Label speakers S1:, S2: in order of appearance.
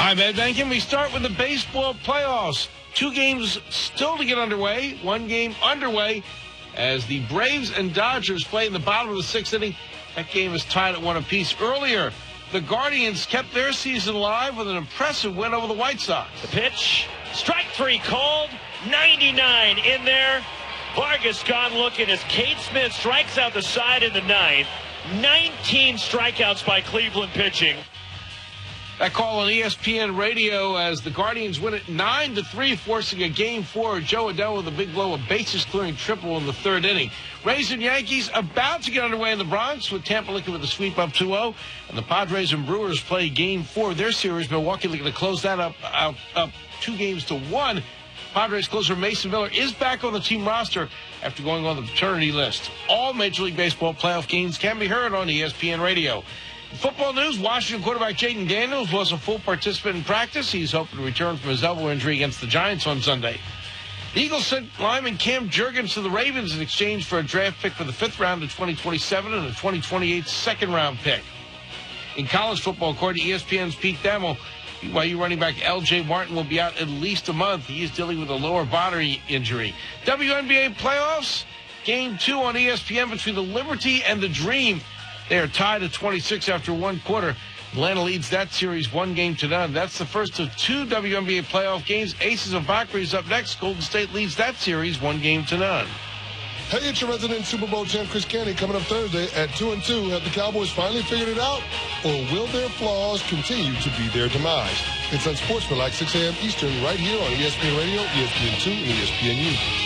S1: I'm Ed Benkin. We start with the baseball playoffs. 2 games still to get underway. 1 game underway as the Braves and Dodgers play in the bottom of the 6th inning. That game is tied at 1 apiece. Earlier, the Guardians kept their season alive with an impressive win over the White Sox.
S2: The pitch, strike 3 called, 99 in there. Vargas gone looking as Cade Smith strikes out the side in the 9th. 19 strikeouts by Cleveland pitching.
S1: That call on ESPN radio as the Guardians win it 9-3, forcing a Game 4. Joe Adell with a big blow, a bases-clearing triple in the 3rd inning. Rays and Yankees about to get underway in the Bronx with Tampa looking with a sweep up 2-0. And the Padres and Brewers play Game 4 of their series. Milwaukee looking to close that up 2-1. Padres closer Mason Miller is back on the team roster after going on the paternity list. All Major League Baseball playoff games can be heard on ESPN radio. Football news, Washington quarterback Jayden Daniels was a full participant in practice. He's hoping to return from his elbow injury against the Giants on Sunday. The Eagles sent lineman Cam Jurgens to the Ravens in exchange for a draft pick for the 5th round of 2027 and a 2028 second-round pick. In college football, according to ESPN's Pete Thamel, BYU running back L.J. Martin will be out at least a month. He is dealing with a lower body injury. WNBA playoffs, Game 2 on ESPN between the Liberty and the Dream. They are tied at 26 after 1 quarter. Atlanta leads that series 1-0. That's the first of 2 WNBA playoff games. Aces of Bakri is up next. Golden State leads that series 1-0.
S3: Hey, it's your resident Super Bowl champ, Chris Canty, coming up Thursday at 2-2. Have the Cowboys finally figured it out, or will their flaws continue to be their demise? It's Unsportsmanlike, 6 a.m. Eastern, right here on ESPN Radio, ESPN2, and ESPNU.